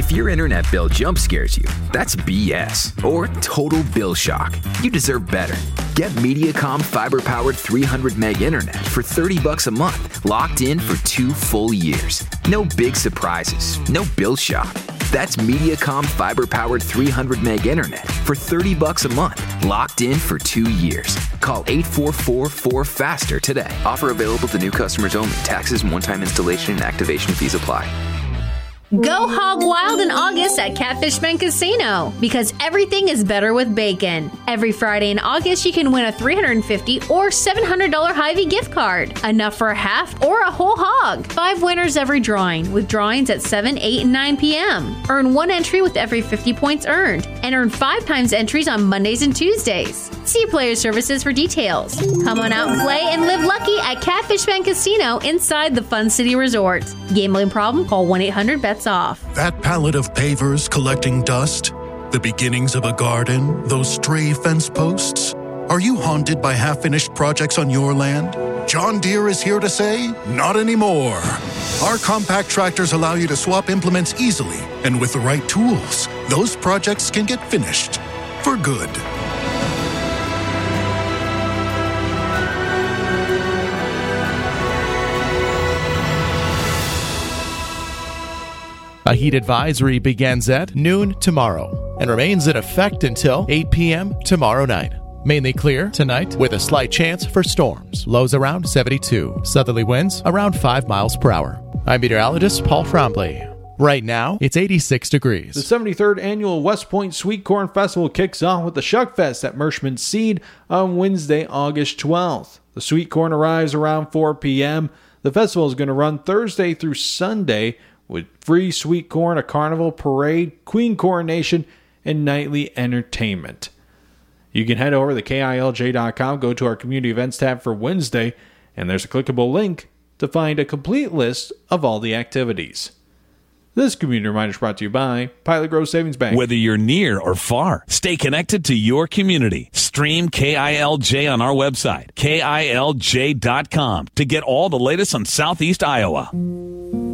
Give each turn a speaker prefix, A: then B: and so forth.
A: If your internet bill jump scares you, that's BS or total bill shock. You deserve better. Get Mediacom fiber-powered 300 meg internet for $30 a month, locked in for 2 full years. No big surprises, no bill shock. That's Mediacom fiber-powered 300 meg internet for $30 a month, locked in for 2 years. Call 844-4FASTER today. Offer available to new customers only. Taxes and one-time installation and activation fees apply.
B: Go hog wild in August at Catfish Bend Casino because everything is better with bacon. Every Friday in August, you can win a $350 or $700 Hy-Vee gift card, enough for a half or a whole hog. 5 winners every drawing, with drawings at 7, 8, and 9 p.m. Earn 1 entry with every 50 points earned, and earn 5 times entries on Mondays and Tuesdays. See Player Services for details. Come on out and play and live lucky at Catfish Bend Casino inside the Fun City Resort. Gambling problem? Call 1-800-BETS-OFF.
C: That pallet of pavers collecting dust? The beginnings of a garden? Those stray fence posts? Are you haunted by half-finished projects on your land? John Deere is here to say, not anymore. Our compact tractors allow you to swap implements easily, and with the right tools, those projects can get finished. For good.
D: A heat advisory begins at noon tomorrow and remains in effect until 8 p.m. tomorrow night. Mainly clear tonight with a slight chance for storms. Lows around 72. Southerly winds around 5 miles per hour. I'm meteorologist Paul Trombley. Right now, it's 86 degrees.
E: The 73rd Annual West Point Sweet Corn Festival kicks off with the Shuck Fest at Mershman Seed on Wednesday, August 12th. The sweet corn arrives around 4 p.m. The festival is going to run Thursday through Sunday with free sweet corn, a carnival, parade, queen coronation, and nightly entertainment. You can head over to KILJ.com, go to our community events tab for Wednesday, and there's a clickable link to find a complete list of all the activities. This community reminder is brought to you by Pilot Grove Savings Bank.
F: Whether you're near or far, stay connected to your community. Stream KILJ on our website, KILJ.com, to get all the latest on Southeast Iowa.